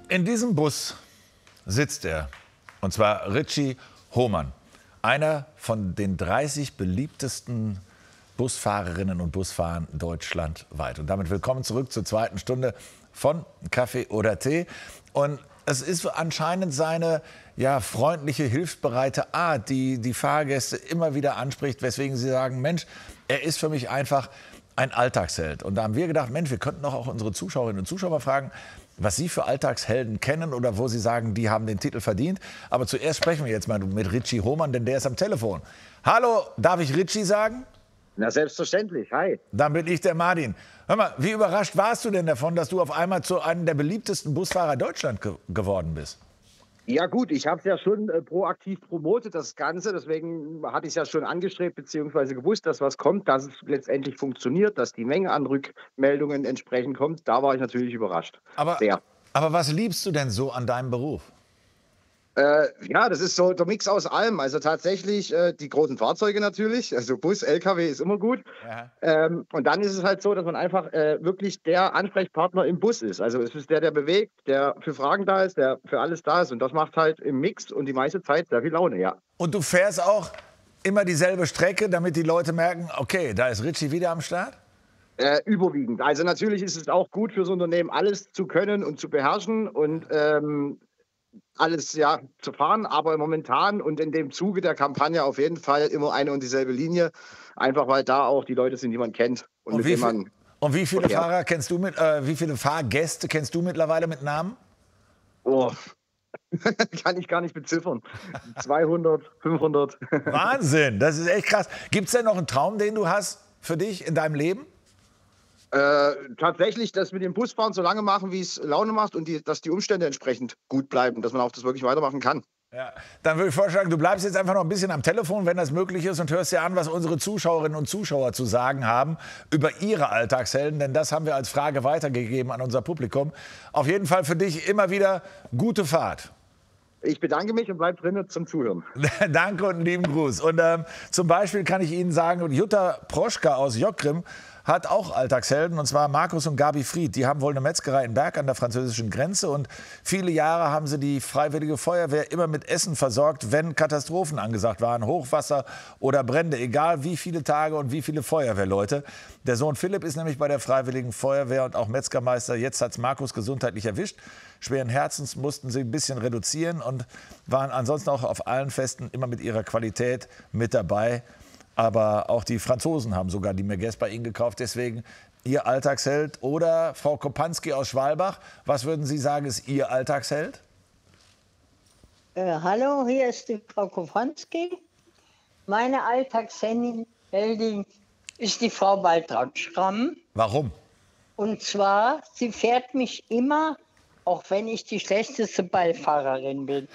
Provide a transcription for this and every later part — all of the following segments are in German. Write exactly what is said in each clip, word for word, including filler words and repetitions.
In diesem Bus sitzt er, und zwar Richie Hohmann, einer von den dreißig beliebtesten Busfahrerinnen und Busfahrern deutschlandweit. Und damit willkommen zurück zur zweiten Stunde von Kaffee oder Tee. Und es ist anscheinend seine ja, freundliche, hilfsbereite Art, die die Fahrgäste immer wieder anspricht, weswegen sie sagen, Mensch, er ist für mich einfach ein Alltagsheld. Und da haben wir gedacht, Mensch, wir könnten doch auch unsere Zuschauerinnen und Zuschauer fragen, was sie für Alltagshelden kennen oder wo sie sagen, die haben den Titel verdient. Aber zuerst sprechen wir jetzt mal mit Richie Hohmann, denn der ist am Telefon. Hallo, darf ich Richie sagen? Na, selbstverständlich. Hi. Dann bin ich der Martin. Hör mal, wie überrascht warst du denn davon, dass du auf einmal zu einem der beliebtesten Busfahrer Deutschlands ge geworden bist? Ja gut, ich habe es ja schon äh, proaktiv promotet, das Ganze. Deswegen hatte ich es ja schon angestrebt bzw. gewusst, dass was kommt, dass es letztendlich funktioniert, dass die Menge an Rückmeldungen entsprechend kommt. Da war ich natürlich überrascht. Aber, Sehr. aber was liebst du denn so an deinem Beruf? Äh, ja, das ist so der Mix aus allem. Also tatsächlich äh, die großen Fahrzeuge natürlich. Also Bus, L K W ist immer gut. Ja. Ähm, und dann ist es halt so, dass man einfach äh, wirklich der Ansprechpartner im Bus ist. Also es ist der, der bewegt, der für Fragen da ist, der für alles da ist. Und das macht halt im Mix und die meiste Zeit sehr viel Laune, ja. Und du fährst auch immer dieselbe Strecke, damit die Leute merken, okay, da ist Richie wieder am Start? Äh, überwiegend. Also natürlich ist es auch gut fürs Unternehmen, alles zu können und zu beherrschen und ähm, alles ja zu fahren, aber momentan und in dem Zuge der Kampagne auf jeden Fall immer eine und dieselbe Linie, einfach weil da auch die Leute sind, die man kennt und, Und mit wie, denen viel, man und wie viele ja. Fahrer kennst du mit, äh, wie viele Fahrgäste kennst du mittlerweile mit Namen? Oh. Kann ich gar nicht beziffern. zweihundert, fünfhundert. Wahnsinn, das ist echt krass. Gibt es denn noch einen Traum, den du hast für dich in deinem Leben? Äh, tatsächlich das mit dem Busfahren so lange machen, wie es Laune macht und die, dass die Umstände entsprechend gut bleiben, dass man auch das wirklich weitermachen kann. Ja, dann würde ich vorschlagen, du bleibst jetzt einfach noch ein bisschen am Telefon, wenn das möglich ist, und hörst dir an, was unsere Zuschauerinnen und Zuschauer zu sagen haben über ihre Alltagshelden, denn das haben wir als Frage weitergegeben an unser Publikum. Auf jeden Fall für dich immer wieder gute Fahrt. Ich bedanke mich und bleib drin zum Zuhören. Danke und einen lieben Gruß. Und ähm, zum Beispiel kann ich Ihnen sagen, Jutta Proschka aus Jockgrim hat auch Alltagshelden, und zwar Markus und Gabi Fried. Die haben wohl eine Metzgerei in Berg an der französischen Grenze, und viele Jahre haben sie die Freiwillige Feuerwehr immer mit Essen versorgt, wenn Katastrophen angesagt waren, Hochwasser oder Brände, egal wie viele Tage und wie viele Feuerwehrleute. Der Sohn Philipp ist nämlich bei der Freiwilligen Feuerwehr und auch Metzgermeister. Jetzt hat es Markus gesundheitlich erwischt. Schweren Herzens mussten sie ein bisschen reduzieren und waren ansonsten auch auf allen Festen immer mit ihrer Qualität mit dabei. Aber auch die Franzosen haben sogar die Merguez bei ihnen gekauft. Deswegen Ihr Alltagsheld. Oder Frau Kopanski aus Schwalbach, was würden Sie sagen, ist Ihr Alltagsheld? Äh, hallo, hier ist die Frau Kopanski. Meine Alltagsheldin ist die Frau Waltraud-Schramm. Warum? Und zwar, sie fährt mich immer, auch wenn ich die schlechteste Beifahrerin bin.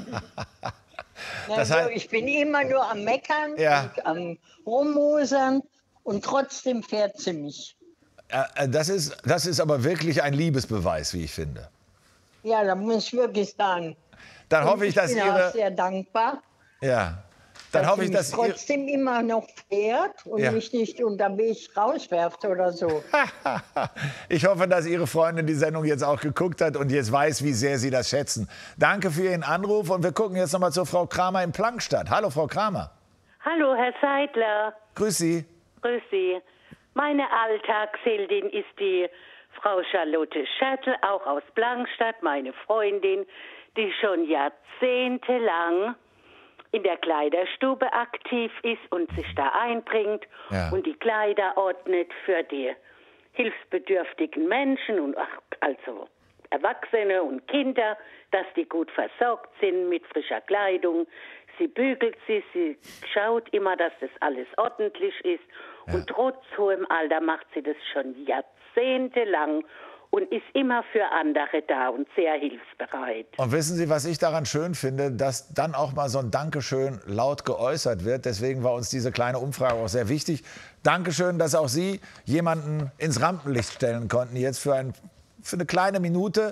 Das Also, heißt, ich bin immer nur am Meckern, Ja. und am Rummosern, und trotzdem fährt sie mich. äh, das ist, das ist aber wirklich ein Liebesbeweis, wie ich finde. Ja, da muss ich wirklich sagen. Dann Und hoffe ich, dass bin Ihre... auch sehr dankbar, Ja, dann dass hoffe sie ich, mich dass Ihre... trotzdem immer noch fährt und Ja. mich nicht unterwegs rauswerft oder so. Ich hoffe, dass Ihre Freundin die Sendung jetzt auch geguckt hat und jetzt weiß, wie sehr Sie das schätzen. Danke für Ihren Anruf, und wir gucken jetzt noch mal zur Frau Kramer in Plankstadt. Hallo, Frau Kramer. Hallo, Herr Seidler. Grüß Sie. Grüß Sie. Meine Alltagsheldin ist die Frau Charlotte Schertl, auch aus Plankstadt, meine Freundin, die schon jahrzehntelang in der Kleiderstube aktiv ist und sich da einbringt, Ja. und die Kleider ordnet für die hilfsbedürftigen Menschen und auch also Erwachsene und Kinder, dass die gut versorgt sind mit frischer Kleidung. Sie bügelt sie, sie schaut immer, dass das alles ordentlich ist. Ja. Und trotz hohem Alter macht sie das schon jahrzehntelang und ist immer für andere da und sehr hilfsbereit. Und wissen Sie, was ich daran schön finde, dass dann auch mal so ein Dankeschön laut geäußert wird. Deswegen war uns diese kleine Umfrage auch sehr wichtig. Dankeschön, dass auch Sie jemanden ins Rampenlicht stellen konnten, jetzt für, ein, für eine kleine Minute.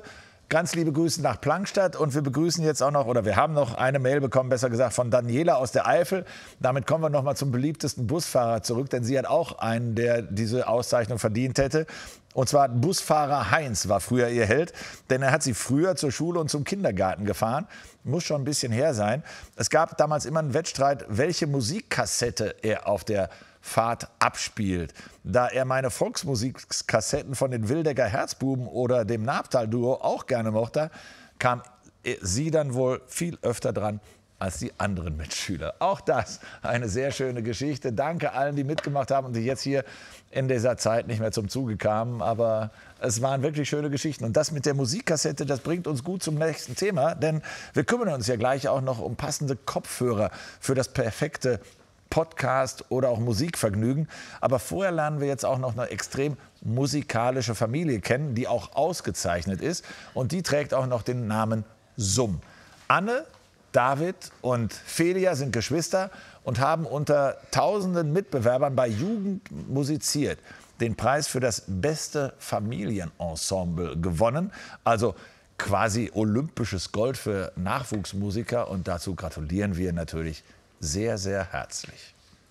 Ganz liebe Grüße nach Plankstadt und wir begrüßen jetzt auch noch, oder wir haben noch eine Mail bekommen, besser gesagt von Daniela aus der Eifel. Damit kommen wir noch mal zum beliebtesten Busfahrer zurück, denn sie hat auch einen, der diese Auszeichnung verdient hätte. Und zwar Busfahrer Heinz war früher ihr Held, denn er hat sie früher zur Schule und zum Kindergarten gefahren. Muss schon ein bisschen her sein. Es gab damals immer einen Wettstreit, welche Musikkassette er auf der Fahrt abspielt. Da er meine Volksmusikkassetten von den Wildecker Herzbuben oder dem Nabtal-Duo auch gerne mochte, kam sie dann wohl viel öfter dran als die anderen Mitschüler. Auch das eine sehr schöne Geschichte. Danke allen, die mitgemacht haben und die jetzt hier in dieser Zeit nicht mehr zum Zuge kamen. Aber es waren wirklich schöne Geschichten. Und das mit der Musikkassette, das bringt uns gut zum nächsten Thema. Denn wir kümmern uns ja gleich auch noch um passende Kopfhörer für das perfekte Podcast oder auch Musikvergnügen. Aber vorher lernen wir jetzt auch noch eine extrem musikalische Familie kennen, die auch ausgezeichnet ist. Und die trägt auch noch den Namen Summ. Anne, David und Felia sind Geschwister und haben unter tausenden Mitbewerbern bei Jugend musiziert den Preis für das beste Familienensemble gewonnen. Also quasi olympisches Gold für Nachwuchsmusiker. Und dazu gratulieren wir natürlich sehr, sehr herzlich.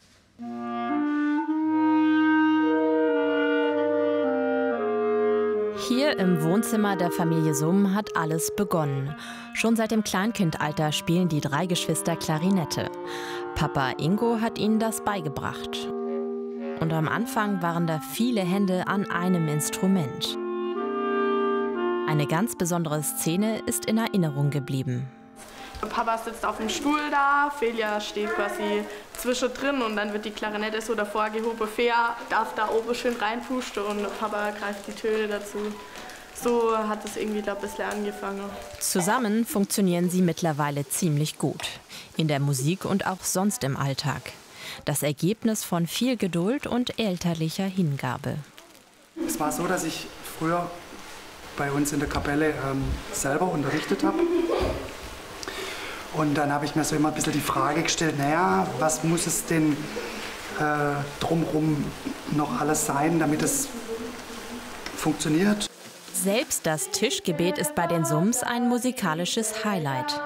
Hier im Wohnzimmer der Familie Summ hat alles begonnen. Schon seit dem Kleinkindalter spielen die drei Geschwister Klarinette. Papa Ingo hat ihnen das beigebracht. Und am Anfang waren da viele Hände an einem Instrument. Eine ganz besondere Szene ist in Erinnerung geblieben. Papa sitzt auf dem Stuhl da, Felia steht quasi zwischendrin und dann wird die Klarinette so davor gehoben. Felia darf da oben schön reinpusten und Papa greift die Töne dazu. So hat es irgendwie da ein bisschen angefangen. Zusammen funktionieren sie mittlerweile ziemlich gut. In der Musik und auch sonst im Alltag. Das Ergebnis von viel Geduld und elterlicher Hingabe. Es war so, dass ich früher bei uns in der Kapelle ähm, selber unterrichtet habe. Und dann habe ich mir so immer ein bisschen die Frage gestellt, naja, was muss es denn äh, drumherum noch alles sein, damit es funktioniert? Selbst das Tischgebet ist bei den Summs ein musikalisches Highlight.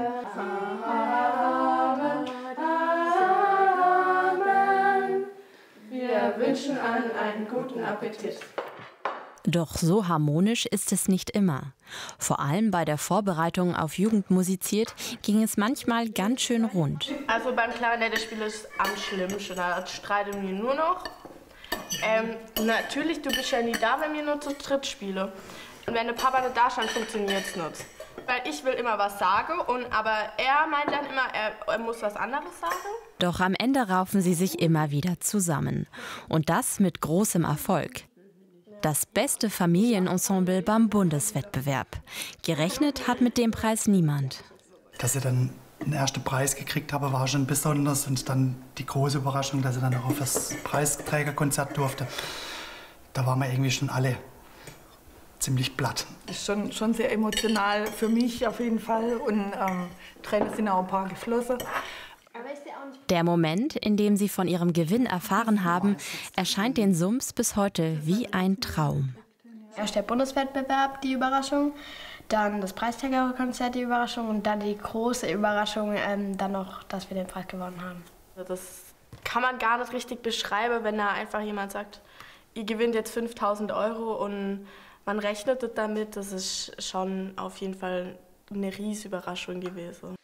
Wir wünschen allen einen guten Appetit. Doch so harmonisch ist es nicht immer. Vor allem bei der Vorbereitung auf Jugend musiziert ging es manchmal ganz schön rund. Also beim Klarinettespiel ist es am schlimmsten, da streiten wir nur noch. Ähm, natürlich, du bist ja nie da, wenn wir nur zu dritt spielen. Und wenn der Papa nicht da stand, funktioniert es nicht. Weil ich will immer was sagen, und, aber er meint dann immer, er, er muss was anderes sagen. Doch am Ende raufen sie sich immer wieder zusammen. Und das mit großem Erfolg. Das beste Familienensemble beim Bundeswettbewerb. Gerechnet hat mit dem Preis niemand. Dass ich dann den ersten Preis gekriegt habe, war schon besonders. Und dann die große Überraschung, dass ich dann auch auf das Preisträgerkonzert durfte. Da waren wir irgendwie schon alle ziemlich platt. Das ist schon, schon sehr emotional für mich auf jeden Fall. Und ähm, Tränen sind auch ein paar geflossen. Der Moment, in dem sie von ihrem Gewinn erfahren haben, erscheint den Summs bis heute wie ein Traum. Erst der Bundeswettbewerb, die Überraschung, dann das Preisträgerkonzert, die Überraschung und dann die große Überraschung, ähm, dann noch, dass wir den Preis gewonnen haben. Das kann man gar nicht richtig beschreiben, wenn da einfach jemand sagt, ihr gewinnt jetzt fünftausend Euro und man rechnet damit. Das ist schon auf jeden Fall eine riesige Überraschung gewesen.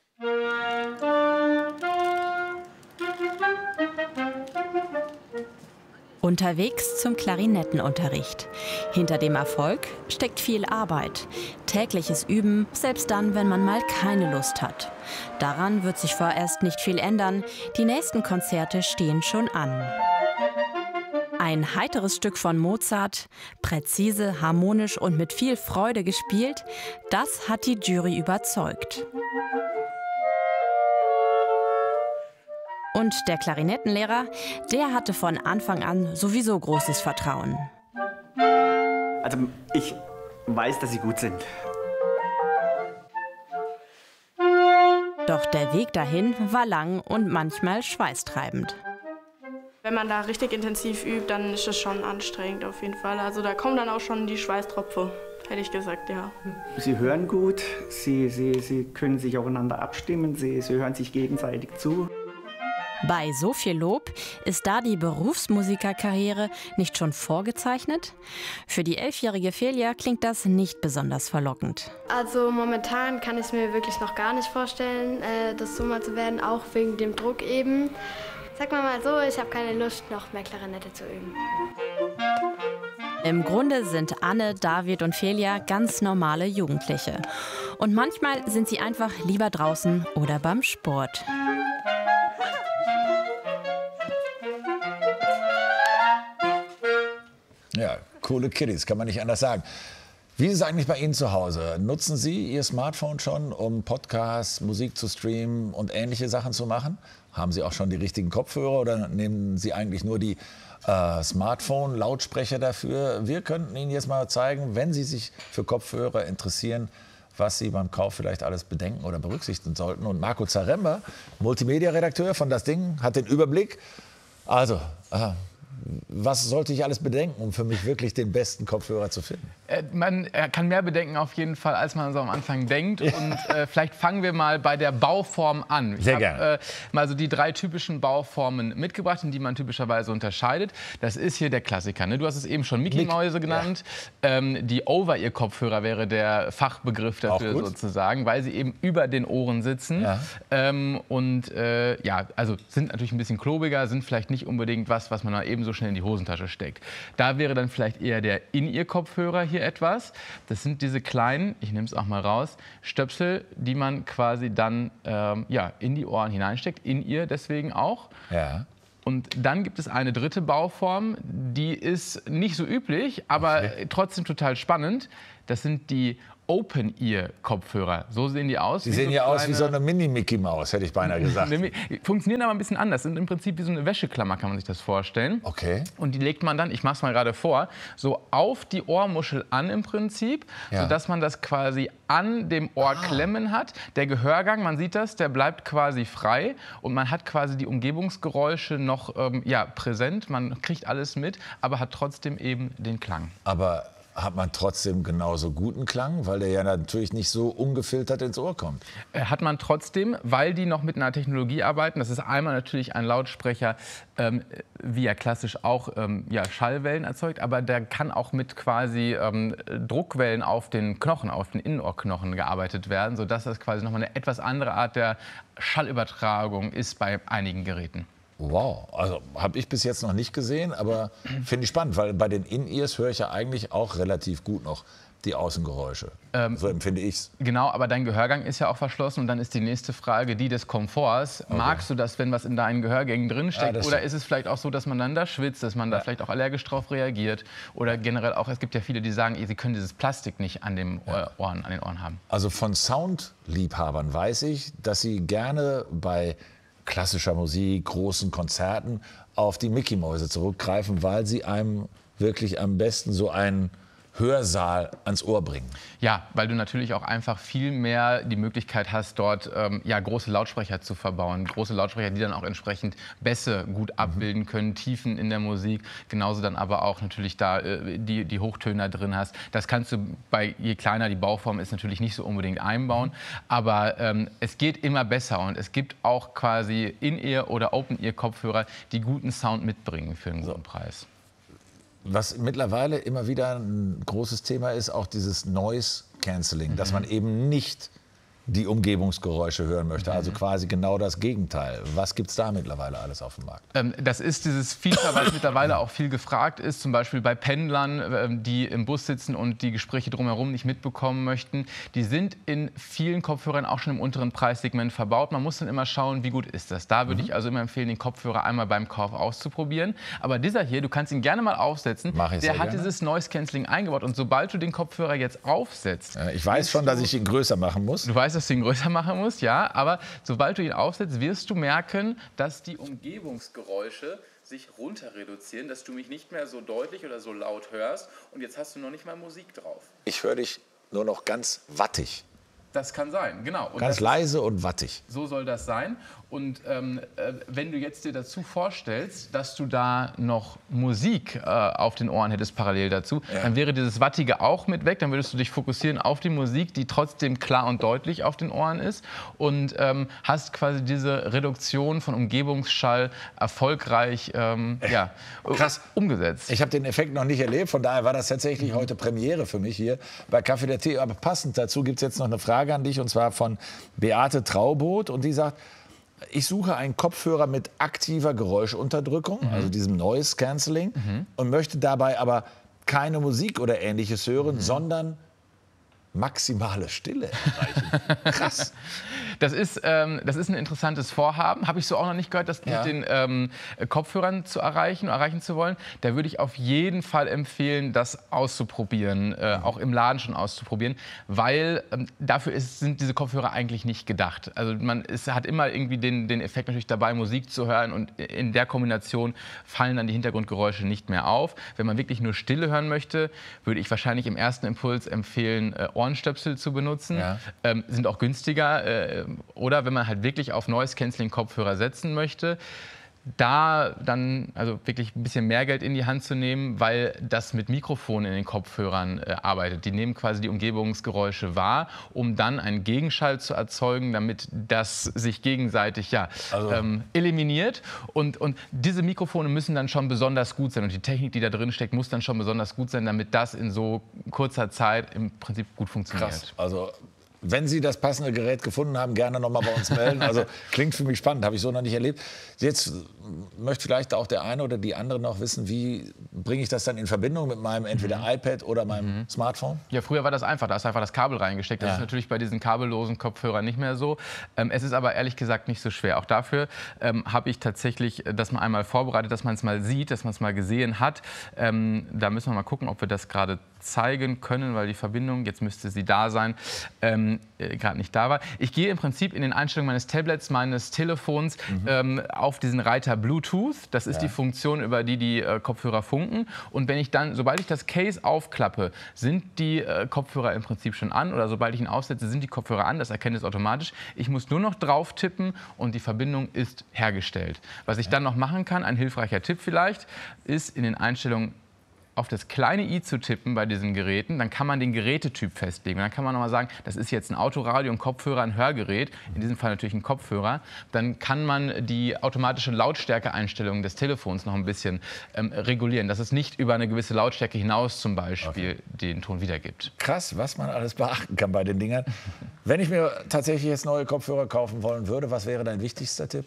Unterwegs zum Klarinettenunterricht. Hinter dem Erfolg steckt viel Arbeit. Tägliches Üben, selbst dann, wenn man mal keine Lust hat. Daran wird sich vorerst nicht viel ändern. Die nächsten Konzerte stehen schon an. Ein heiteres Stück von Mozart, präzise, harmonisch und mit viel Freude gespielt, das hat die Jury überzeugt. Und der Klarinettenlehrer, der hatte von Anfang an sowieso großes Vertrauen. Also ich weiß, dass sie gut sind. Doch der Weg dahin war lang und manchmal schweißtreibend. Wenn man da richtig intensiv übt, dann ist es schon anstrengend auf jeden Fall. Also da kommen dann auch schon die Schweißtropfen hätte ich gesagt, ja. Sie hören gut, sie, sie, sie können sich aufeinander abstimmen, sie, sie hören sich gegenseitig zu. Bei so viel Lob, ist da die Berufsmusikerkarriere nicht schon vorgezeichnet? Für die elfjährige Felia klingt das nicht besonders verlockend. Also momentan kann ich es mir wirklich noch gar nicht vorstellen, äh, das so mal zu werden, auch wegen dem Druck eben. Sag mal mal so, ich habe keine Lust, noch mehr Klarinette zu üben. Im Grunde sind Anne, David und Felia ganz normale Jugendliche. Und manchmal sind sie einfach lieber draußen oder beim Sport. Ja, coole Kiddies, kann man nicht anders sagen. Wie ist es eigentlich bei Ihnen zu Hause? Nutzen Sie Ihr Smartphone schon, um Podcasts, Musik zu streamen und ähnliche Sachen zu machen? Haben Sie auch schon die richtigen Kopfhörer oder nehmen Sie eigentlich nur die äh, Smartphone-Lautsprecher dafür? Wir könnten Ihnen jetzt mal zeigen, wenn Sie sich für Kopfhörer interessieren, was Sie beim Kauf vielleicht alles bedenken oder berücksichtigen sollten. Und Marco Zaremba, Multimedia-Redakteur von Das Ding, hat den Überblick. Also, äh, was sollte ich alles bedenken, um für mich wirklich den besten Kopfhörer zu finden? Äh, man äh, kann mehr bedenken auf jeden Fall, als man so am Anfang denkt. Und äh, vielleicht fangen wir mal bei der Bauform an. Ich Sehr habe gerne. äh, mal so die drei typischen Bauformen mitgebracht, in die man typischerweise unterscheidet. Das ist hier der Klassiker. Ne? Du hast es eben schon Mickey-Mäuse genannt. Ja. Ähm, die Over-Ear-Kopfhörer wäre der Fachbegriff dafür sozusagen, weil sie eben über den Ohren sitzen. Ja. Ähm, und äh, ja, also sind natürlich ein bisschen klobiger, sind vielleicht nicht unbedingt was, was man mal eben so schnell in die Hosentasche steckt. Da wäre dann vielleicht eher der In-Ear-Kopfhörer hier etwas. Das sind diese kleinen, ich nehme es auch mal raus, Stöpsel, die man quasi dann ähm, ja, in die Ohren hineinsteckt, in ihr deswegen auch. Ja. Und dann gibt es eine dritte Bauform, die ist nicht so üblich, aber okay. trotzdem total spannend. Das sind die Open-Ear-Kopfhörer. So sehen die aus. Die sehen so ja aus wie so eine Mini-Mickey-Maus, hätte ich beinahe gesagt. Funktionieren aber ein bisschen anders. Sind im Prinzip wie so eine Wäscheklammer, kann man sich das vorstellen. Okay. Und die legt man dann, ich mache es mal gerade vor, so auf die Ohrmuschel an im Prinzip, ja. sodass man das quasi an dem Ohr ah. klemmen hat. Der Gehörgang, man sieht das, der bleibt quasi frei und man hat quasi die Umgebungsgeräusche noch ähm, ja, präsent. Man kriegt alles mit, aber hat trotzdem eben den Klang. Aber hat man trotzdem genauso guten Klang, weil der ja natürlich nicht so ungefiltert ins Ohr kommt? Hat man trotzdem, weil die noch mit einer Technologie arbeiten. Das ist einmal natürlich ein Lautsprecher, ähm, wie er klassisch auch ähm, ja, Schallwellen erzeugt, aber der kann auch mit quasi ähm, Druckwellen auf den Knochen, auf den Innenohrknochen gearbeitet werden, sodass das quasi noch mal eine etwas andere Art der Schallübertragung ist bei einigen Geräten. Wow, also habe ich bis jetzt noch nicht gesehen, aber finde ich spannend, weil bei den In-Ears höre ich ja eigentlich auch relativ gut noch die Außengeräusche. Ähm, so empfinde ich's. Genau, aber dein Gehörgang ist ja auch verschlossen und dann ist die nächste Frage die des Komforts. Okay. Magst du das, wenn was in deinen Gehörgängen drinsteckt? Ja, oder ist es vielleicht auch so, dass man dann da schwitzt, dass man da ja. vielleicht auch allergisch drauf reagiert? Oder generell auch, es gibt ja viele, die sagen, sie können dieses Plastik nicht an, dem ja. Ohren, an den Ohren haben. Also von Soundliebhabern weiß ich, dass sie gerne bei klassischer Musik, großen Konzerten auf die Mickey-Mäuse zurückgreifen, weil sie einem wirklich am besten so einen Hörsaal ans Ohr bringen. Ja, weil du natürlich auch einfach viel mehr die Möglichkeit hast, dort ähm, ja, große Lautsprecher zu verbauen. Große Lautsprecher, die dann auch entsprechend Bässe gut abbilden können, Tiefen in der Musik. Genauso dann aber auch natürlich da äh, die, die Hochtöner drin hast. Das kannst du, bei je kleiner die Bauform ist, natürlich nicht so unbedingt einbauen. Aber ähm, es geht immer besser und es gibt auch quasi In-Ear- oder Open-Ear-Kopfhörer, die guten Sound mitbringen für einen guten Preis. Was mittlerweile immer wieder ein großes Thema ist, auch dieses Noise Cancelling, mhm. dass man eben nicht die Umgebungsgeräusche hören möchte. Mhm. Also quasi genau das Gegenteil. Was gibt es da mittlerweile alles auf dem Markt? Ähm, das ist dieses Feature, was mittlerweile auch viel gefragt ist, zum Beispiel bei Pendlern, ähm, die im Bus sitzen und die Gespräche drumherum nicht mitbekommen möchten. Die sind in vielen Kopfhörern auch schon im unteren Preissegment verbaut. Man muss dann immer schauen, wie gut ist das. Da würde mhm. ich also immer empfehlen, den Kopfhörer einmal beim Kauf auszuprobieren. Aber dieser hier, du kannst ihn gerne mal aufsetzen, Mach ich der hat gerne. dieses Noise Cancelling eingebaut. Und sobald du den Kopfhörer jetzt aufsetzt... Ja, ich weiß schon, dass ich ihn größer machen muss. Du weißt, dass du ihn größer machen musst, ja. Aber sobald du ihn aufsetzt, wirst du merken, dass die Umgebungsgeräusche sich runter reduzieren, dass du mich nicht mehr so deutlich oder so laut hörst. Und jetzt hast du noch nicht mal Musik drauf. Ich höre dich nur noch ganz wattig. Das kann sein, genau. Und Ganz leise und wattig. So soll das sein. Und ähm, äh, wenn du jetzt dir dazu vorstellst, dass du da noch Musik äh, auf den Ohren hättest parallel dazu, ja. dann wäre dieses Wattige auch mit weg. Dann würdest du dich fokussieren auf die Musik, die trotzdem klar und deutlich auf den Ohren ist. Und ähm, hast quasi diese Reduktion von Umgebungsschall erfolgreich ähm, ja, Krass. umgesetzt. Ich habe den Effekt noch nicht erlebt, von daher war das tatsächlich heute Premiere für mich hier bei Kaffee der Tee. Aber passend dazu gibt es jetzt noch eine Frage an dich, und zwar von Beate Trauboth. Und die sagt, ich suche einen Kopfhörer mit aktiver Geräuschunterdrückung, mhm. also diesem Noise Cancelling, mhm. und möchte dabei aber keine Musik oder Ähnliches hören, mhm. sondern maximale Stille erreichen. Krass. Das ist, ähm, das ist ein interessantes Vorhaben. Habe ich so auch noch nicht gehört, das ja. mit den ähm, Kopfhörern zu erreichen, erreichen zu wollen. Da würde ich auf jeden Fall empfehlen, das auszuprobieren, äh, auch im Laden schon auszuprobieren, weil ähm, dafür ist, sind diese Kopfhörer eigentlich nicht gedacht. Also man es hat immer irgendwie den, den Effekt natürlich dabei, Musik zu hören, und in der Kombination fallen dann die Hintergrundgeräusche nicht mehr auf. Wenn man wirklich nur Stille hören möchte, würde ich wahrscheinlich im ersten Impuls empfehlen, äh, Ohrenstöpsel zu benutzen. Ja. Ähm, sind auch günstiger. Äh, oder wenn man halt wirklich auf Noise-Canceling-Kopfhörer setzen möchte, da dann also wirklich ein bisschen mehr Geld in die Hand zu nehmen, weil das mit Mikrofonen in den Kopfhörern äh, arbeitet. Die nehmen quasi die Umgebungsgeräusche wahr, um dann einen Gegenschall zu erzeugen, damit das sich gegenseitig ja, also. ähm, eliminiert. Und, und diese Mikrofone müssen dann schon besonders gut sein. Und die Technik, die da drin steckt, muss dann schon besonders gut sein, damit das in so kurzer Zeit im Prinzip gut funktioniert. Krass. Also wenn Sie das passende Gerät gefunden haben, gerne noch mal bei uns melden. Also klingt für mich spannend, habe ich so noch nicht erlebt. Jetzt möchte vielleicht auch der eine oder die andere noch wissen, wie bringe ich das dann in Verbindung mit meinem entweder mhm. iPad oder meinem mhm. Smartphone? Ja, früher war das einfach, da ist einfach das Kabel reingesteckt. Das ja. ist natürlich bei diesen kabellosen Kopfhörern nicht mehr so. Ähm, es ist aber ehrlich gesagt nicht so schwer. Auch dafür ähm, habe ich tatsächlich das mal einmal vorbereitet, dass man es mal sieht, dass man es mal gesehen hat. Ähm, da müssen wir mal gucken, ob wir das gerade zeigen können, weil die Verbindung, jetzt müsste sie da sein, ähm, äh, gerade nicht da war. Ich gehe im Prinzip in den Einstellungen meines Tablets, meines Telefons mhm. ähm, auf diesen Reiter Bluetooth. Das ist ja. die Funktion, über die die äh, Kopfhörer funken. Und wenn ich dann, sobald ich das Case aufklappe, sind die äh, Kopfhörer im Prinzip schon an, oder sobald ich ihn aufsetze, sind die Kopfhörer an. Das erkennt es automatisch. Ich muss nur noch drauf tippen und die Verbindung ist hergestellt. Was ich ja. dann noch machen kann, ein hilfreicher Tipp vielleicht, ist in den Einstellungen auf das kleine i zu tippen bei diesen Geräten, dann kann man den Gerätetyp festlegen. Und dann kann man noch mal sagen, das ist jetzt ein Autoradio, ein Kopfhörer, ein Hörgerät, in diesem Fall natürlich ein Kopfhörer. Dann kann man die automatische Lautstärkeeinstellung des Telefons noch ein bisschen ähm, regulieren, dass es nicht über eine gewisse Lautstärke hinaus zum Beispiel okay. den Ton wiedergibt. Krass, was man alles beachten kann bei den Dingern. Wenn ich mir tatsächlich jetzt neue Kopfhörer kaufen wollen würde, was wäre dein wichtigster Tipp?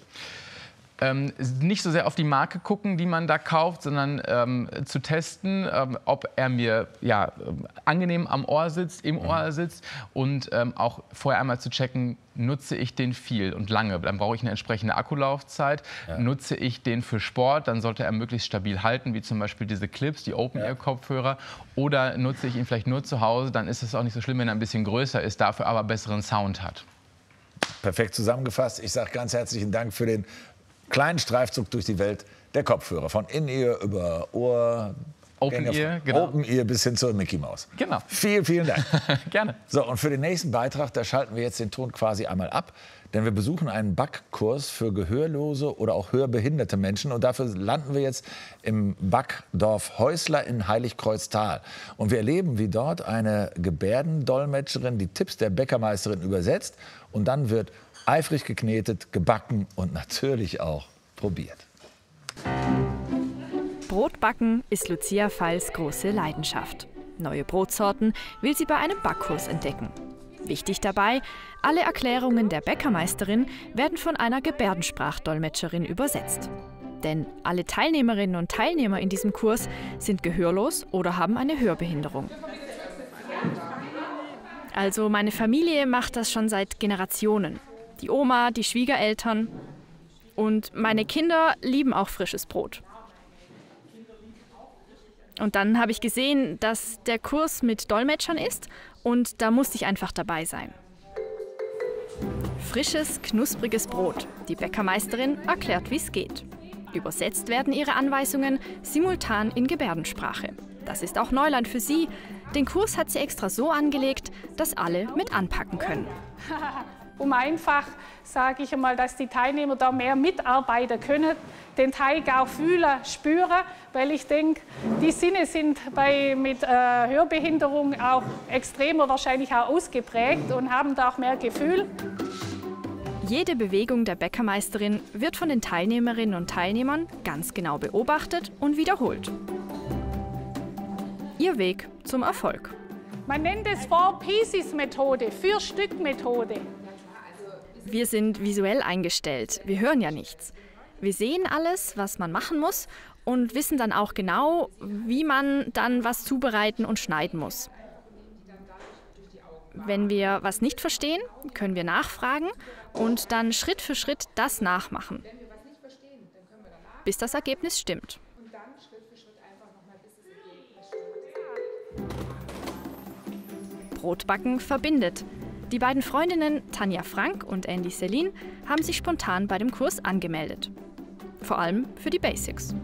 Ähm, nicht so sehr auf die Marke gucken, die man da kauft, sondern ähm, zu testen, ähm, ob er mir ja, angenehm am Ohr sitzt, im mhm. Ohr sitzt, und ähm, auch vorher einmal zu checken, nutze ich den viel und lange. Dann brauche ich eine entsprechende Akkulaufzeit. Ja. Nutze ich den für Sport, dann sollte er möglichst stabil halten, wie zum Beispiel diese Clips, die Open-Ear-Kopfhörer. Oder nutze ich ihn vielleicht nur zu Hause, dann ist es auch nicht so schlimm, wenn er ein bisschen größer ist, dafür aber besseren Sound hat. Perfekt zusammengefasst. Ich sage ganz herzlichen Dank für den kleinen Streifzug durch die Welt der Kopfhörer. Von In-Ear über Ohr, Open-Ear, genau. Open-Ear bis hin zur Mickey Maus. Genau. Vielen, vielen Dank. Gerne. So, und für den nächsten Beitrag, da schalten wir jetzt den Ton quasi einmal ab. Denn wir besuchen einen Backkurs für gehörlose oder auch hörbehinderte Menschen. Und dafür landen wir jetzt im Backdorf Häusler in Heiligkreuztal. Und wir erleben, wie dort eine Gebärdendolmetscherin die Tipps der Bäckermeisterin übersetzt. Und dann wird eifrig geknetet, gebacken und natürlich auch probiert. Brotbacken ist Lucia Falls große Leidenschaft. Neue Brotsorten will sie bei einem Backkurs entdecken. Wichtig dabei, alle Erklärungen der Bäckermeisterin werden von einer Gebärdensprachdolmetscherin übersetzt. Denn alle Teilnehmerinnen und Teilnehmer in diesem Kurs sind gehörlos oder haben eine Hörbehinderung. Also meine Familie macht das schon seit Generationen. Die Oma, die Schwiegereltern und meine Kinder lieben auch frisches Brot. Und dann habe ich gesehen, dass der Kurs mit Dolmetschern ist, und da musste ich einfach dabei sein. Frisches, knuspriges Brot. Die Bäckermeisterin erklärt, wie es geht. Übersetzt werden ihre Anweisungen simultan in Gebärdensprache. Das ist auch Neuland für sie, Den Kurs hat sie extra so angelegt, dass alle mit anpacken können. Um einfach, sage ich einmal, dass die Teilnehmer da mehr mitarbeiten können, den Teig auch fühlen, spüren, weil ich denke, die Sinne sind bei, mit äh, Hörbehinderung auch extremer wahrscheinlich auch ausgeprägt und haben da auch mehr Gefühl. Jede Bewegung der Bäckermeisterin wird von den Teilnehmerinnen und Teilnehmern ganz genau beobachtet und wiederholt. Ihr Weg zum Erfolg. Man nennt es Four-Pieces-Methode, Vier-Stück-Methode. Wir sind visuell eingestellt, wir hören ja nichts. Wir sehen alles, was man machen muss und wissen dann auch genau, wie man dann was zubereiten und schneiden muss. Wenn wir was nicht verstehen, können wir nachfragen und dann Schritt für Schritt das nachmachen, bis das Ergebnis stimmt. Brotbacken verbindet. Die beiden Freundinnen Tanja Frank und Andy Selin haben sich spontan bei dem Kurs angemeldet. Vor allem für die Basics.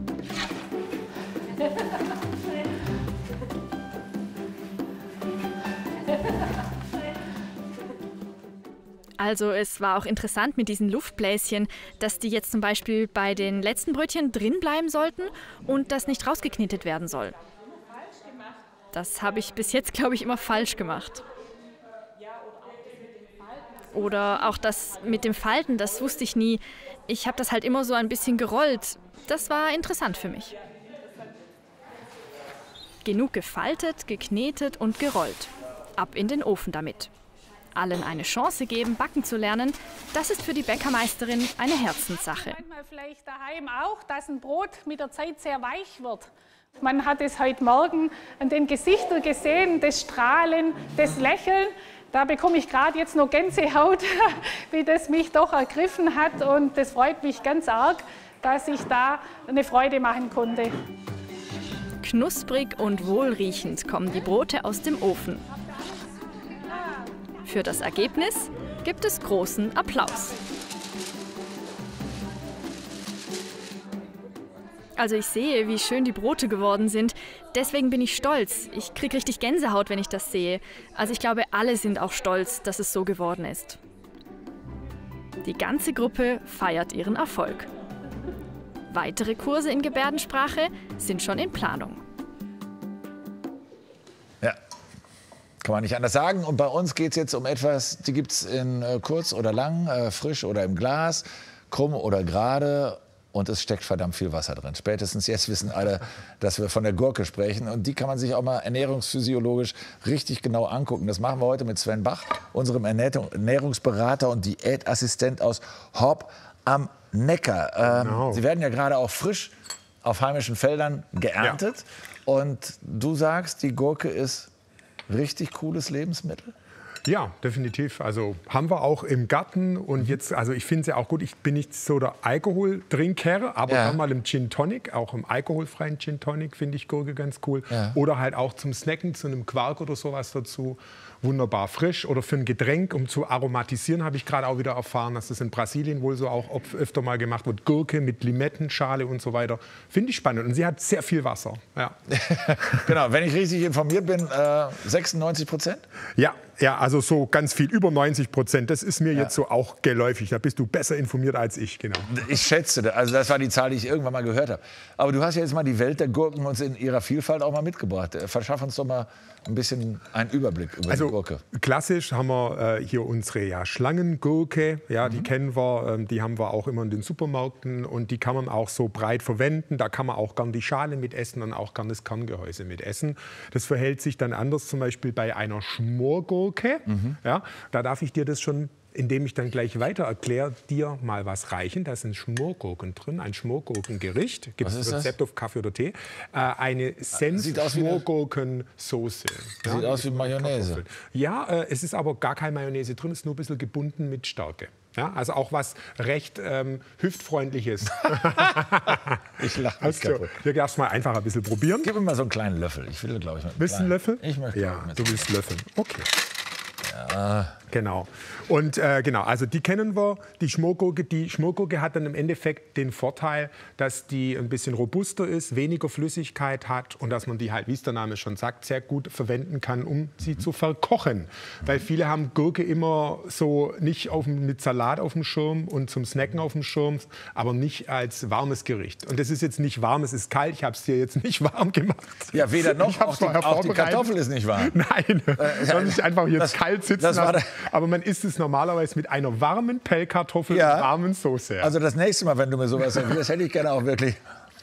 Also es war auch interessant mit diesen Luftbläschen, dass die jetzt zum Beispiel bei den letzten Brötchen drin bleiben sollten und das nicht rausgeknetet werden soll. Das habe ich bis jetzt, glaube ich, immer falsch gemacht. Oder auch das mit dem Falten, das wusste ich nie. Ich habe das halt immer so ein bisschen gerollt. Das war interessant für mich. Genug gefaltet, geknetet und gerollt. Ab in den Ofen damit. Allen eine Chance geben, backen zu lernen, das ist für die Bäckermeisterin eine Herzenssache. Manchmal vielleicht daheim auch, dass ein Brot mit der Zeit sehr weich wird. Man hat es heute Morgen an den Gesichtern gesehen, das Strahlen, das Lächeln. Da bekomme ich gerade jetzt noch Gänsehaut, wie das mich doch ergriffen hat. Und das freut mich ganz arg, dass ich da eine Freude machen konnte. Knusprig und wohlriechend kommen die Brote aus dem Ofen. Für das Ergebnis gibt es großen Applaus. Also ich sehe, wie schön die Brote geworden sind. Deswegen bin ich stolz. Ich kriege richtig Gänsehaut, wenn ich das sehe. Also ich glaube, alle sind auch stolz, dass es so geworden ist. Die ganze Gruppe feiert ihren Erfolg. Weitere Kurse in Gebärdensprache sind schon in Planung. Ja, kann man nicht anders sagen. Und bei uns geht es jetzt um etwas, die gibt es in äh, kurz oder lang, äh, frisch oder im Glas, krumm oder gerade. Und es steckt verdammt viel Wasser drin. Spätestens jetzt wissen alle, dass wir von der Gurke sprechen. Und die kann man sich auch mal ernährungsphysiologisch richtig genau angucken. Das machen wir heute mit Sven Bach, unserem Ernährungsberater und Diätassistent aus Horb am Neckar. Ähm, genau. Sie werden ja gerade auch frisch auf heimischen Feldern geerntet. Ja. Und du sagst, die Gurke ist richtig cooles Lebensmittel? Ja, definitiv. Also haben wir auch im Garten und jetzt, also ich finde es ja auch gut, ich bin nicht so der Alkoholtrinker, aber ja. dann mal im Gin Tonic, auch im alkoholfreien Gin Tonic finde ich Gurke ganz cool. Ja. Oder halt auch zum Snacken, zu einem Quark oder sowas dazu. Wunderbar frisch oder für ein Getränk, um zu aromatisieren, habe ich gerade auch wieder erfahren, dass das in Brasilien wohl so auch öfter mal gemacht wird. Gurke mit Limettenschale und so weiter. Finde ich spannend. Und sie hat sehr viel Wasser. Ja. Genau, wenn ich richtig informiert bin, äh, sechsundneunzig Prozent? Ja, ja, also so ganz viel, über neunzig Prozent. Das ist mir ja. jetzt so auch geläufig. Da bist du besser informiert als ich, genau. Ich schätze, also das war die Zahl, die ich irgendwann mal gehört habe. Aber du hast ja jetzt mal die Welt der Gurken uns in ihrer Vielfalt auch mal mitgebracht. Verschaff uns doch mal ein bisschen einen Überblick über also, die Gurke. Klassisch haben wir äh, hier unsere ja, Schlangengurke, ja, mhm. die kennen wir, ähm, die haben wir auch immer in den Supermärkten und die kann man auch so breit verwenden. Da kann man auch gern die Schale mit essen und auch gern das Kerngehäuse mit essen. Das verhält sich dann anders zum Beispiel bei einer Schmorgurke. Mhm. Ja, da darf ich dir das schon, indem ich dann gleich weiter erkläre, dir mal was reichen. Da sind Schmorgurken drin, ein Schmorgurkengericht. Gibt es ein Rezept auf Kaffee oder Tee. Äh, eine Senf-Schmorgurkensoße. Ja, sieht aus wie Mayonnaise. Ja, äh, es ist aber gar keine Mayonnaise drin, es ist nur ein bisschen gebunden mit Stärke. Ja, also auch was recht ähm, hüftfreundliches. Ich lache mich kaputt. Hier darfst du mal einfach ein bisschen probieren. Gib mir mal so einen kleinen Löffel. Ich will, glaube ich, mit einem Willst du einen Löffel? Ich möchte. Ja, du willst löffeln. Okay. Ja. Genau. Und äh, genau, also die kennen wir. Die Schmorgurke, die Schmorgurke hat dann im Endeffekt den Vorteil, dass die ein bisschen robuster ist, weniger Flüssigkeit hat und dass man die halt, wie es der Name schon sagt, sehr gut verwenden kann, um sie zu verkochen. Weil viele haben Gurke immer so nicht auf, mit Salat auf dem Schirm und zum Snacken auf dem Schirm, aber nicht als warmes Gericht. Und das ist jetzt nicht warm, es ist kalt. Ich habe es dir jetzt nicht warm gemacht. Ja, weder noch, auch die, auch die Kartoffel ist nicht warm. Nein, äh, soll nicht einfach jetzt das, kalt sitzen das war lassen. Aber man isst es normalerweise mit einer warmen Pellkartoffel ja. und warmen Soße. Also das nächste Mal, wenn du mir sowas servierst, hätte ich gerne auch wirklich...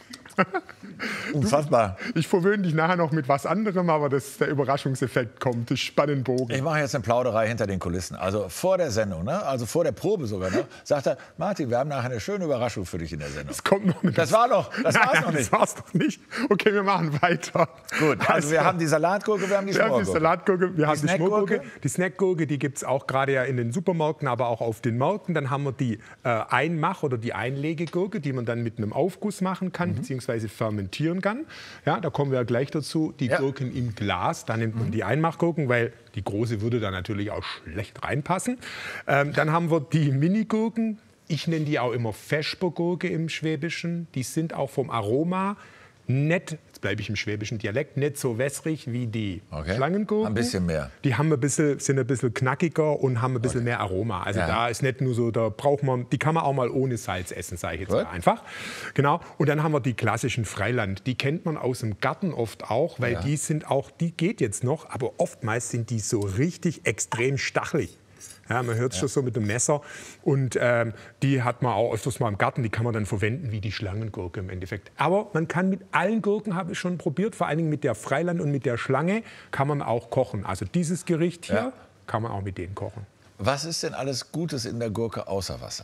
Unfassbar. Ich verwöhne dich nachher noch mit was anderem, aber das, der Überraschungseffekt kommt, das Spannenbogen. Ich mache jetzt eine Plauderei hinter den Kulissen. Also vor der Sendung, ne? Also vor der Probe sogar noch, sagt er, Martin, wir haben nachher eine schöne Überraschung für dich in der Sendung. Das kommt noch nicht. Das war doch, das Nein, war's noch nicht. Das war's noch nicht. Okay, wir machen weiter. Gut, also, also wir haben die Salatgurke, wir haben die Wir Schmorgurke. haben die Salatgurke, wir die haben die Schmorgurke. Snackgurke? Die Snackgurke, die gibt es auch gerade ja in den Supermärkten, aber auch auf den Märkten. Dann haben wir die äh, Einmach- oder die Einlegegurke, die man dann mit einem Aufguss machen kann, mhm. beziehungsweise fermentieren kann. Ja, da kommen wir ja gleich dazu. Die ja. Gurken im Glas, da nimmt man mhm. die Einmachgurken, weil die große würde da natürlich auch schlecht reinpassen. Ähm, dann haben wir die Minigurken. Ich nenne die auch immer Vespergurke im Schwäbischen. Die sind auch vom Aroma nett, jetzt bleibe ich im schwäbischen Dialekt, nicht so wässrig wie die okay. Schlangengurken. Ein bisschen mehr. Die haben ein bisschen, sind ein bisschen knackiger und haben ein bisschen okay. mehr Aroma. Also ja. da ist nicht nur so, da braucht man, die kann man auch mal ohne Salz essen, sage ich jetzt mal einfach. Genau. Und dann haben wir die klassischen Freiland. Die kennt man aus dem Garten oft auch, weil ja. die sind auch, die geht jetzt noch, aber oftmals sind die so richtig extrem stachelig. Ja, man hört es ja. schon so mit dem Messer. Und ähm, die hat man auch öfters mal im Garten. Die kann man dann verwenden wie die Schlangengurke im Endeffekt. Aber man kann mit allen Gurken, habe ich schon probiert, vor allen Dingen mit der Freiland und mit der Schlange, kann man auch kochen. Also dieses Gericht hier ja. kann man auch mit denen kochen. Was ist denn alles Gutes in der Gurke außer Wasser?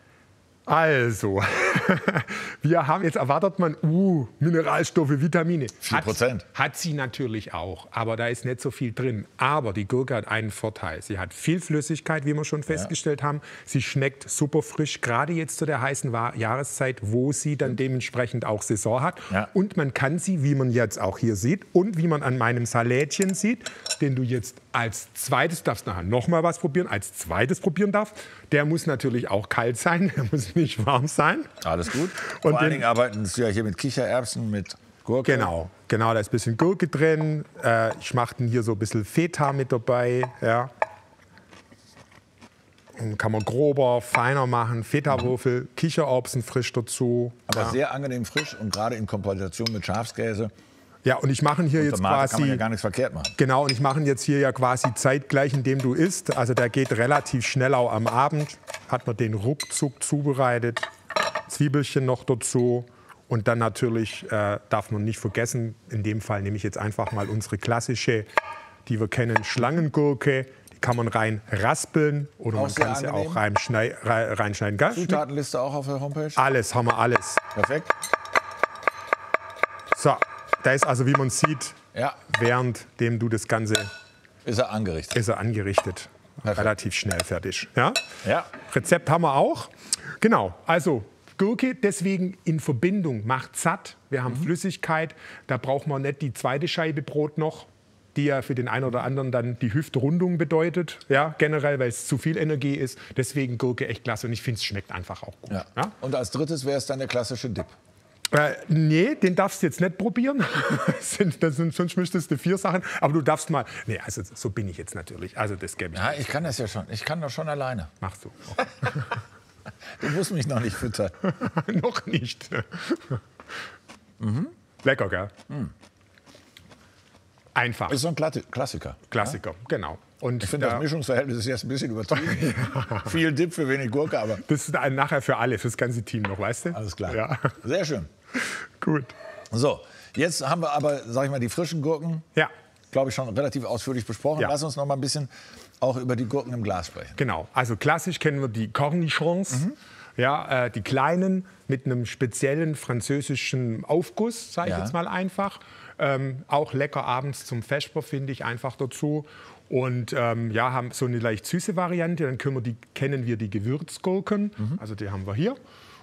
Also, wir haben, jetzt erwartet man, uh, Mineralstoffe, Vitamine. vier Prozent. Hat, hat sie natürlich auch, aber da ist nicht so viel drin. Aber die Gurke hat einen Vorteil. Sie hat viel Flüssigkeit, wie wir schon festgestellt ja. haben. Sie schmeckt super frisch, gerade jetzt zu der heißen Jahreszeit, wo sie dann dementsprechend auch Saison hat. Ja. Und man kann sie, wie man jetzt auch hier sieht und wie man an meinem Salätchen sieht, den du jetzt als zweites, darfst nachher noch mal was probieren, als zweites probieren darfst, der muss natürlich auch kalt sein, der muss nicht warm sein. Alles gut. Und Vor allen Dingen arbeiten Sie ja hier mit Kichererbsen, mit Gurke. Genau, genau, da ist ein bisschen Gurke drin. Äh, ich mache hier so ein bisschen Feta mit dabei. Ja. Und kann man grober, feiner machen. Feta-Würfel, Kichererbsen frisch dazu. Aber ja. sehr angenehm frisch und gerade in Kombination mit Schafskäse. Ja, und ich mache hier und jetzt Tomate quasi. Kann man ja gar nichts verkehrt machen. Genau, und ich mache jetzt hier ja quasi zeitgleich, indem du isst. Also der geht relativ schnell auch am Abend. Hat man den ruckzuck zubereitet. Zwiebelchen noch dazu. Und dann natürlich äh, darf man nicht vergessen, in dem Fall nehme ich jetzt einfach mal unsere klassische, die wir kennen, Schlangengurke. Die kann man rein raspeln oder auch man kann sie auch reinschneiden. reinschneiden. Zutatenliste auch auf der Homepage? Alles, haben wir alles. Perfekt. So. Da ist also, wie man sieht, ja. währenddem du das Ganze... Ist er angerichtet. Ist er angerichtet. Perfekt. Relativ schnell fertig. Ja? Ja. Rezept haben wir auch. Genau, also Gurke deswegen in Verbindung macht satt. Wir haben mhm. Flüssigkeit. Da braucht man nicht die zweite Scheibe Brot noch, die ja für den einen oder anderen dann die Hüftrundung bedeutet. Ja, generell, weil es zu viel Energie ist. Deswegen Gurke echt klasse. Und ich finde, es schmeckt einfach auch gut. Ja. Ja? Und als drittes wäre es dann der klassische Dip. Äh, nee, den darfst du jetzt nicht probieren. das sind, sonst müsstest du vier Sachen. Aber du darfst mal. Nee, also so bin ich jetzt natürlich. Also das gäbe ich. Ja, ich kann das ja schon. Ich kann das schon alleine. Machst du. Du musst mich noch nicht füttern. Noch nicht. Mhm. Lecker, gell? Mhm. Einfach. Ist so ein Klassiker. Klassiker, ja? Genau. Und ich finde, das Mischungsverhältnis ist jetzt ein bisschen übertrieben. Ja. Viel Dip für wenig Gurke, aber... Das ist nachher für alle, für das ganze Team noch, weißt du? Alles klar. Ja. Sehr schön. Gut. So, jetzt haben wir aber, sag ich mal, die frischen Gurken, ja. glaube ich, schon relativ ausführlich besprochen. Ja. Lass uns noch mal ein bisschen auch über die Gurken im Glas sprechen. Genau. Also klassisch kennen wir die Cornichons. Mhm. Ja, äh, die kleinen mit einem speziellen französischen Aufguss, sage ich ja. jetzt mal einfach. Ähm, auch lecker abends zum Vesper, finde ich, einfach dazu. Und ähm, ja, haben so eine leicht süße Variante. Dann können wir die, kennen wir die Gewürzgurken. Mhm. Also die haben wir hier.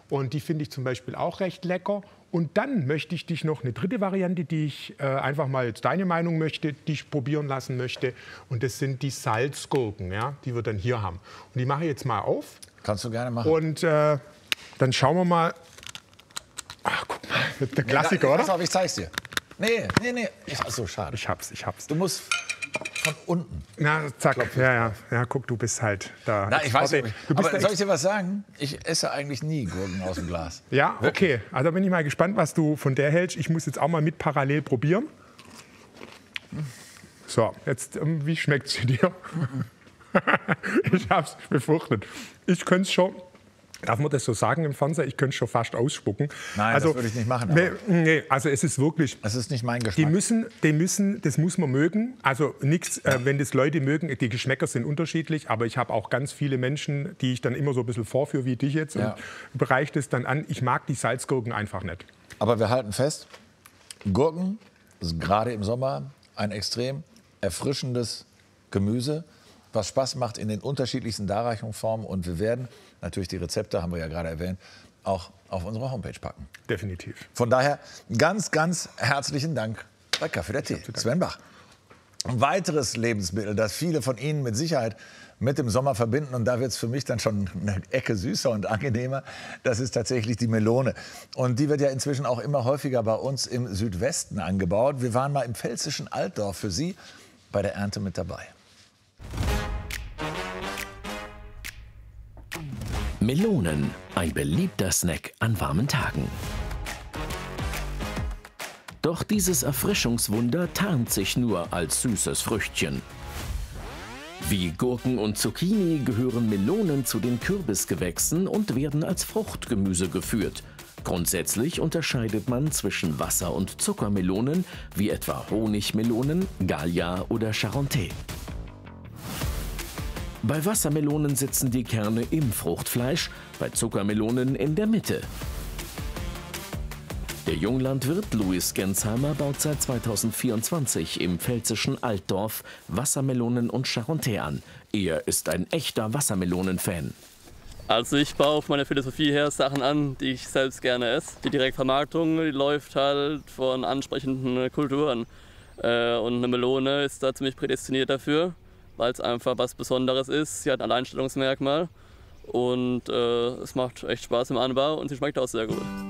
Und die finde ich zum Beispiel auch recht lecker. Und dann möchte ich dich noch eine dritte Variante, die ich äh, einfach mal jetzt deine Meinung möchte, die ich probieren lassen möchte. Und das sind die Salzgurken, ja, die wir dann hier haben. Und die mache ich jetzt mal auf. Kannst du gerne machen. Und äh, dann schauen wir mal. Ach, guck mal, der Klassiker, nee, oder? Pass auf, ich zeig's dir. Nee, nee, nee. Ach so, schade. Ich hab's, ich hab's. Du musst von unten. Na, zack. Ja, ja, ja, guck, du bist halt da. Na, ich weiß nicht. nicht. Aber soll ich dir was sagen? Ich esse eigentlich nie Gurken aus dem Glas. Ja, okay. Also bin ich mal gespannt, was du von der hältst. Ich muss jetzt auch mal mit parallel probieren. So, jetzt, wie schmeckt sie dir? Ich hab's befürchtet. Ich könnte es schon. Darf man das so sagen im Fernseher? Ich könnte es schon fast ausspucken. Nein, also, das würde ich nicht machen. Nee, nee, also es ist wirklich... Es ist nicht mein Geschmack. Die müssen, die müssen, das muss man mögen. Also nichts, äh, wenn das Leute mögen, die Geschmäcker sind unterschiedlich, aber ich habe auch ganz viele Menschen, die ich dann immer so ein bisschen vorführe, wie dich jetzt, ja. und bereiche das dann an. Ich mag die Salzgurken einfach nicht. Aber wir halten fest, Gurken ist gerade im Sommer ein extrem erfrischendes Gemüse, was Spaß macht in den unterschiedlichsten Darreichungsformen. Und wir werden natürlich die Rezepte, haben wir ja gerade erwähnt, auch auf unsere Homepage packen. Definitiv. Von daher ganz, ganz herzlichen Dank bei Kaffee der Tee. Sven Bach. Ein weiteres Lebensmittel, das viele von Ihnen mit Sicherheit mit dem Sommer verbinden, und da wird es für mich dann schon eine Ecke süßer und angenehmer, das ist tatsächlich die Melone. Und die wird ja inzwischen auch immer häufiger bei uns im Südwesten angebaut. Wir waren mal im pfälzischen Altdorf für Sie bei der Ernte mit dabei. Melonen, ein beliebter Snack an warmen Tagen. Doch dieses Erfrischungswunder tarnt sich nur als süßes Früchtchen. Wie Gurken und Zucchini gehören Melonen zu den Kürbisgewächsen und werden als Fruchtgemüse geführt. Grundsätzlich unterscheidet man zwischen Wasser- und Zuckermelonen, wie etwa Honigmelonen, Gallia oder Charentais. Bei Wassermelonen sitzen die Kerne im Fruchtfleisch, bei Zuckermelonen in der Mitte. Der Junglandwirt Louis Gensheimer baut seit zweitausendvierundzwanzig im pfälzischen Altdorf Wassermelonen und Charentais an. Er ist ein echter Wassermelonen-Fan. Also ich baue auf meine Philosophie her Sachen an, die ich selbst gerne esse. Die Direktvermarktung, die läuft halt von ansprechenden Kulturen. Und eine Melone ist da ziemlich prädestiniert dafür, weil es einfach was Besonderes ist. Sie hat ein Alleinstellungsmerkmal und äh, es macht echt Spaß im Anbau und sie schmeckt auch sehr gut.